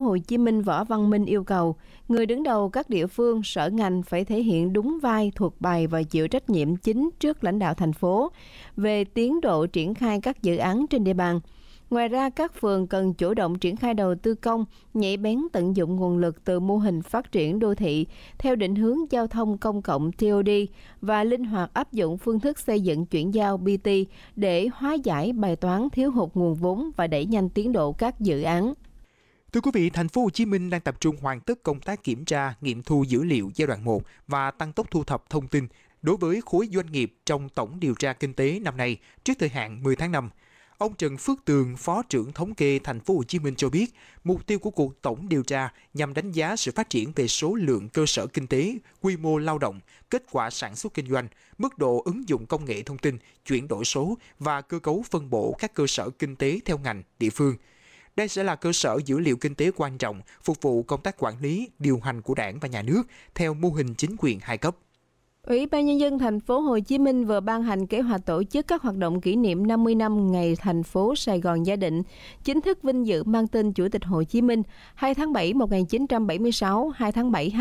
Hồ Chí Minh Võ Văn Minh yêu cầu người đứng đầu các địa phương, sở ngành phải thể hiện đúng vai, thuộc bài và chịu trách nhiệm chính trước lãnh đạo thành phố về tiến độ triển khai các dự án trên địa bàn. Ngoài ra, các phường cần chủ động triển khai đầu tư công, nhạy bén tận dụng nguồn lực từ mô hình phát triển đô thị theo định hướng giao thông công cộng TOD và linh hoạt áp dụng phương thức xây dựng chuyển giao BT để hóa giải bài toán thiếu hụt nguồn vốn và đẩy nhanh tiến độ các dự án. Thưa quý vị, thành phố Hồ Chí Minh đang tập trung hoàn tất công tác kiểm tra, nghiệm thu dữ liệu giai đoạn 1 và tăng tốc thu thập thông tin đối với khối doanh nghiệp trong tổng điều tra kinh tế năm nay trước thời hạn 10 tháng 5. Ông Trần Phước Tường, Phó trưởng Thống kê Thành phố Hồ Chí Minh cho biết, mục tiêu của cuộc tổng điều tra nhằm đánh giá sự phát triển về số lượng cơ sở kinh tế, quy mô lao động, kết quả sản xuất kinh doanh, mức độ ứng dụng công nghệ thông tin, chuyển đổi số và cơ cấu phân bổ các cơ sở kinh tế theo ngành, địa phương. Đây sẽ là cơ sở dữ liệu kinh tế quan trọng phục vụ công tác quản lý, điều hành của Đảng và Nhà nước theo mô hình chính quyền hai cấp. Ủy ban Nhân dân thành phố Hồ Chí Minh vừa ban hành kế hoạch tổ chức các hoạt động kỷ niệm 50 năm ngày thành phố Sài Gòn gia định, chính thức vinh dự mang tên Chủ tịch Hồ Chí Minh 2 tháng 7 1976, 2 tháng 7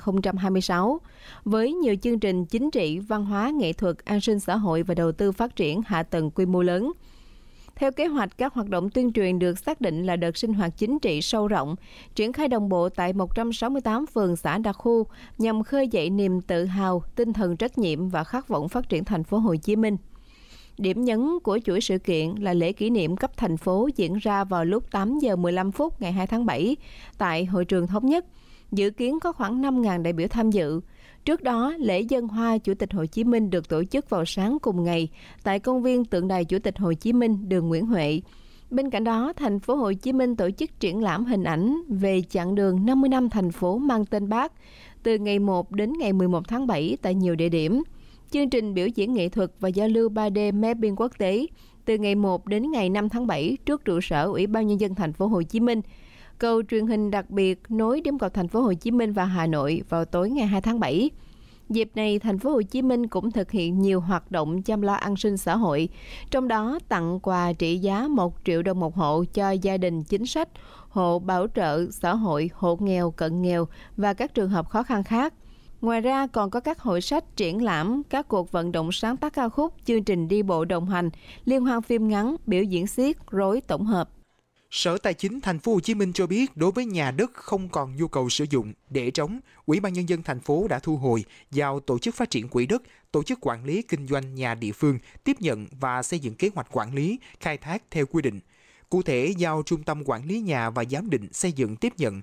2026, với nhiều chương trình chính trị, văn hóa, nghệ thuật, an sinh xã hội và đầu tư phát triển hạ tầng quy mô lớn. Theo kế hoạch, các hoạt động tuyên truyền được xác định là đợt sinh hoạt chính trị sâu rộng, triển khai đồng bộ tại 168 phường xã đặc khu nhằm khơi dậy niềm tự hào, tinh thần trách nhiệm và khát vọng phát triển thành phố Hồ Chí Minh. Điểm nhấn của chuỗi sự kiện là lễ kỷ niệm cấp thành phố diễn ra vào lúc 8 giờ 15 phút ngày 2 tháng 7 tại Hội trường Thống Nhất. Dự kiến có khoảng 5.000 đại biểu tham dự. Trước đó, lễ dâng hoa Chủ tịch Hồ Chí Minh được tổ chức vào sáng cùng ngày tại công viên tượng đài Chủ tịch Hồ Chí Minh, đường Nguyễn Huệ. Bên cạnh đó, thành phố Hồ Chí Minh tổ chức triển lãm hình ảnh về chặng đường 50 năm thành phố mang tên Bác từ ngày 1 đến ngày 11 tháng 7 tại nhiều địa điểm. Chương trình biểu diễn nghệ thuật và giao lưu 3D mapping quốc tế từ ngày 1 đến ngày 5 tháng 7 trước trụ sở Ủy ban Nhân dân thành phố Hồ Chí Minh. Cầu truyền hình đặc biệt nối điểm cầu thành phố Hồ Chí Minh và Hà Nội vào tối ngày 2 tháng 7. Dịp này, thành phố Hồ Chí Minh cũng thực hiện nhiều hoạt động chăm lo an sinh xã hội, trong đó tặng quà trị giá 1 triệu đồng một hộ cho gia đình chính sách, hộ bảo trợ xã hội, hộ nghèo, cận nghèo và các trường hợp khó khăn khác. Ngoài ra còn có các hội sách, triển lãm, các cuộc vận động sáng tác ca khúc, chương trình đi bộ đồng hành, liên hoan phim ngắn, biểu diễn xiếc, rối tổng hợp. Sở Tài chính Thành phố Hồ Chí Minh cho biết đối với nhà đất không còn nhu cầu sử dụng để trống, Ủy ban Nhân dân thành phố đã thu hồi, giao Tổ chức Phát triển Quỹ đất, Tổ chức Quản lý Kinh doanh nhà địa phương tiếp nhận và xây dựng kế hoạch quản lý, khai thác theo quy định. Cụ thể, giao Trung tâm Quản lý Nhà và Giám định xây dựng tiếp nhận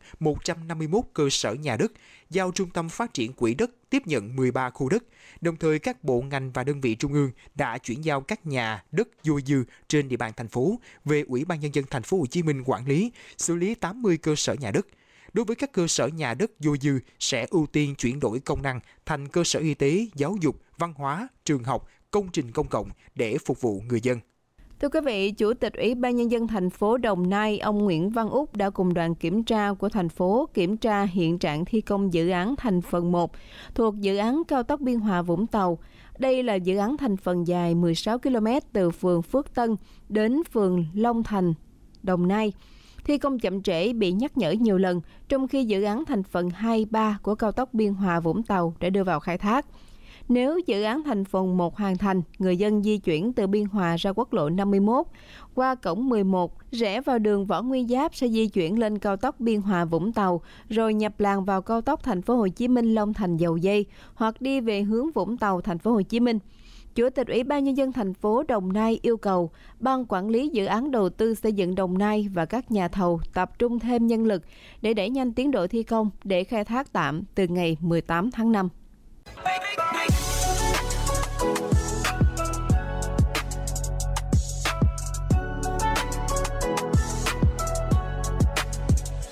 151 cơ sở nhà đất, giao Trung tâm Phát triển Quỹ đất tiếp nhận 13 khu đất. Đồng thời, các bộ ngành và đơn vị trung ương đã chuyển giao các nhà đất dôi dư trên địa bàn thành phố về Ủy ban Nhân dân thành phố Hồ Chí Minh quản lý, xử lý 80 cơ sở nhà đất. Đối với các cơ sở nhà đất dôi dư sẽ ưu tiên chuyển đổi công năng thành cơ sở y tế, giáo dục, văn hóa, trường học, công trình công cộng để phục vụ người dân. Thưa quý vị, Chủ tịch Ủy ban Nhân dân thành phố Đồng Nai, ông Nguyễn Văn Úc đã cùng đoàn kiểm tra của thành phố kiểm tra hiện trạng thi công dự án thành phần 1 thuộc dự án cao tốc Biên Hòa - Vũng Tàu. Đây là dự án thành phần dài 16 km từ phường Phước Tân đến phường Long Thành, Đồng Nai. Thi công chậm trễ bị nhắc nhở nhiều lần, trong khi dự án thành phần 2, 3 của cao tốc Biên Hòa - Vũng Tàu đã đưa vào khai thác. Nếu dự án thành phần 1 hoàn thành, người dân di chuyển từ Biên Hòa ra quốc lộ 51, qua cổng 11, rẽ vào đường Võ Nguyên Giáp sẽ di chuyển lên cao tốc Biên Hòa - Vũng Tàu, rồi nhập làn vào cao tốc Thành phố Hồ Chí Minh - Long Thành - Dầu Giây hoặc đi về hướng Vũng Tàu - Thành phố Hồ Chí Minh. Chủ tịch Ủy ban Nhân dân thành phố Đồng Nai yêu cầu Ban Quản lý Dự án Đầu tư Xây dựng Đồng Nai và các nhà thầu tập trung thêm nhân lực để đẩy nhanh tiến độ thi công để khai thác tạm từ ngày 18 tháng 5.